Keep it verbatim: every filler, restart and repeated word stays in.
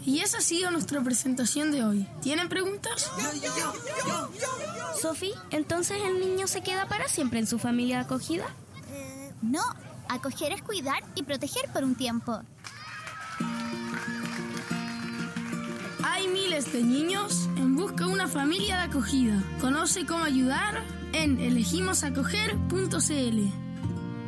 Y esa ha sido nuestra presentación de hoy. ¿Tienen preguntas? Sofi, ¿entonces el niño se queda para siempre en su familia acogida? Eh, no, acoger es cuidar y proteger por un tiempo. Hay miles de niños en busca de una familia de acogida. Conoce cómo ayudar en elegimos acoger punto c l.